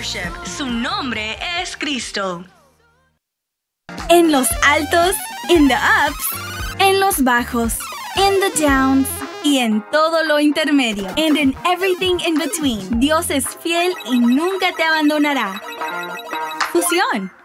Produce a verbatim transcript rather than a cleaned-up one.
worship. Su nombre es Cristo. En los altos, in the ups, en los bajos, in the downs, y en todo lo intermedio. And in everything in between. Dios es fiel y nunca te abandonará. Fusión.